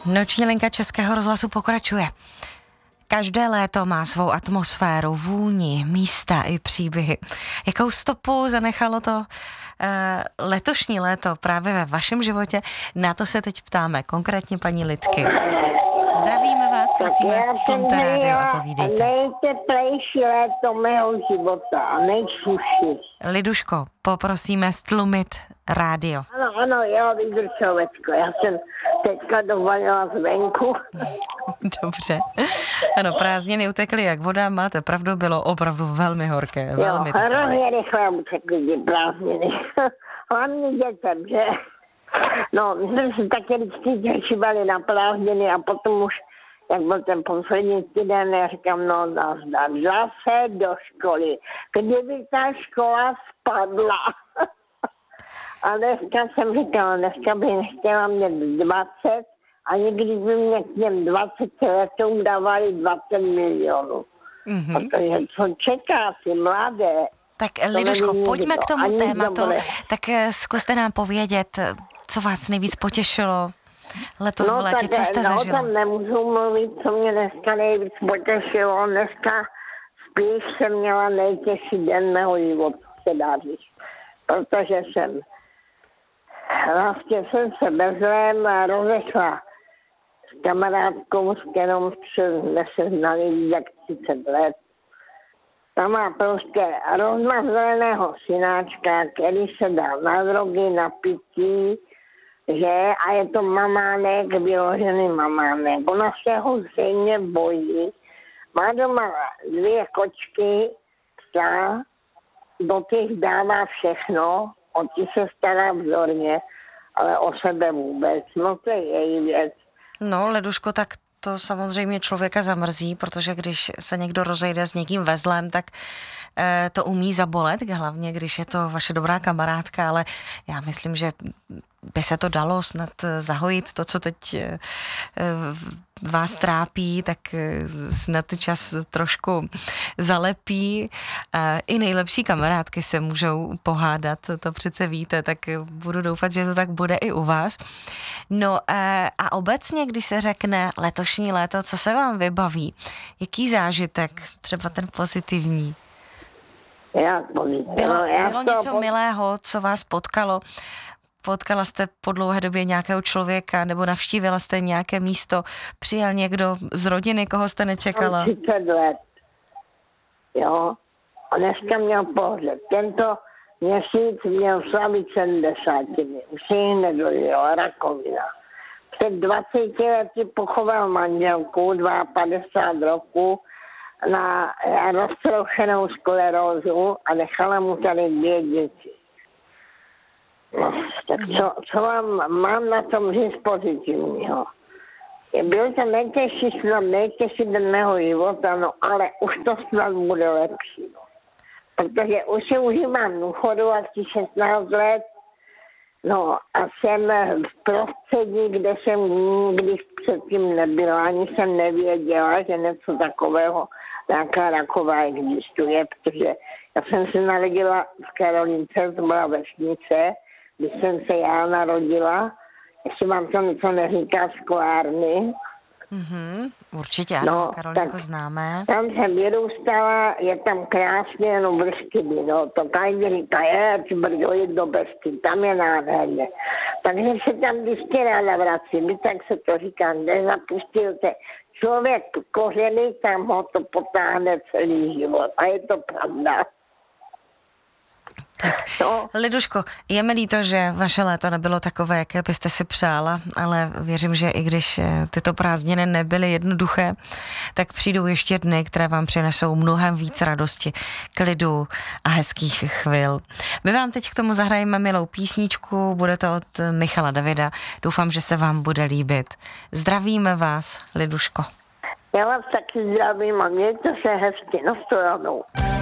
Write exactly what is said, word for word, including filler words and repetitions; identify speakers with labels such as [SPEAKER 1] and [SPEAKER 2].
[SPEAKER 1] Noční linka Českého rozhlasu pokračuje. Každé léto má svou atmosféru, vůni, místa i příběhy. Jakou stopu zanechalo to uh, letošní léto právě ve vašem životě? Na to se teď ptáme, konkrétně paní Lidky. Zdravíme vás, prosíme, stlumte rádio a povídejte.
[SPEAKER 2] Nejteplejší léto mého života a nejsuší.
[SPEAKER 1] Liduško, poprosíme stlumit rádio.
[SPEAKER 2] Ano, ano, jo, vydržovečko, já jsem teďka dovalila zvenku.
[SPEAKER 1] Dobře. Ano, prázdniny utekly jak voda, máte pravdu, bylo opravdu velmi horké, velmi teplé.
[SPEAKER 2] Jo, hrozně rychle utekly ty prázdniny. Hlavně dětem, že? No, my jsme se taky vždycky těšívali na prázdniny a potom už, jak byl ten poslední týden, já říkám, no nazdar, zase do školy. Kdyby ta škola spadla. A dneska jsem říkala, dneska bych nechtěla mít dvacet, a někdy by mě k těm dvaceti letům dávali dvacet milionů. Mm-hmm. Protože co čeká si mladé.
[SPEAKER 1] Tak Liduško, pojďme k tomu tématu. Dobré. Tak zkuste nám povědět, co vás nejvíc potěšilo letos
[SPEAKER 2] no,
[SPEAKER 1] v létě,
[SPEAKER 2] tak,
[SPEAKER 1] co jste
[SPEAKER 2] no,
[SPEAKER 1] zažila?
[SPEAKER 2] No tam nemůžu mluvit, co mě dneska nejvíc potěšilo. Dneska spíš jsem měla nejtěžší den mého života, se dá říct. Protože jsem vlastně jsem se bezlém rozešla s kamarádkou, s kterou jsme se znali víc jak třicet let. Ta má prostě rozmazleného synáčka, který se dal na drogy, na pití, že? A je to mamánek, vyložený mamánek. Ona se ho zřejmě bojí. Má doma dvě kočky, psa, do těch dává všechno, o ty se stará vzorně, ale o sebe vůbec. No to je její věc.
[SPEAKER 1] No, Leduško, tak to samozřejmě člověka zamrzí, protože když se někdo rozejde s někým vezlem, tak eh, to umí zabolet, hlavně když je to vaše dobrá kamarádka, ale já myslím, že by se to dalo snad zahojit to, co teď eh, vás trápí, tak snad čas trošku zalepí. Eh, I nejlepší kamarádky se můžou pohádat, to přece víte, tak budu doufat, že to tak bude i u vás. No eh, a obecně, když se řekne letošní léto, co se vám vybaví? Jaký zážitek? Třeba ten pozitivní?
[SPEAKER 2] Já
[SPEAKER 1] Bylo,
[SPEAKER 2] já
[SPEAKER 1] bylo
[SPEAKER 2] to
[SPEAKER 1] něco
[SPEAKER 2] po...
[SPEAKER 1] milého, co vás potkalo? Potkala jste po dlouhé době nějakého člověka nebo navštívila jste nějaké místo? Přijel někdo z rodiny, koho jste nečekala?
[SPEAKER 2] třicet let. Jo. A dneska měl pohřeb. Tento měsíc měl slavit sedmdesátiny. Už se jí nedojela rakovina. Před dvaceti lety pochoval manželku, padesát dva roku, na roztroušenou sklerózu a nechala mu tady dvě děti. No, tak co, co vám mám na tom říct pozitivního? Byl to nejtěžší, snad nejtěžší den mého života, no ale už to snad bude lepší. No. Protože už si užívám důchodu asi šestnáct let, no a jsem v prostředí, kde jsem nikdy předtím nebyla, ani jsem nevěděla, že něco takového, nějaká raková existuje, protože já jsem se narodila v Karolince, to byla vesnice, když jsem se já narodila, jestli vám to něco neříká z Kolárny.
[SPEAKER 1] Mm-hmm, určitě ano, no, Karolínko známe.
[SPEAKER 2] Tam jsem vyrůstala, je tam krásně, jenom vrskyby, no, to každý říká, je, brdo, jít do Besky, tam je nádherně. Takže se tam vždycky ráda vrací, my tak se to říká, nezapustíte. Člověk kořeny, tam ho to potáhne celý život a je to pravda.
[SPEAKER 1] Tak, Liduško, je mi líto, že vaše léto nebylo takové, jaké byste si přála, ale věřím, že i když tyto prázdniny nebyly jednoduché, tak přijdou ještě dny, které vám přinesou mnohem víc radosti, klidu a hezkých chvil. My vám teď k tomu zahrajeme milou písničku, bude to od Michala Davida. Doufám, že se vám bude líbit. Zdravíme vás, Liduško.
[SPEAKER 2] Já vás taky zdravím a mějte se hezky, na shledanou.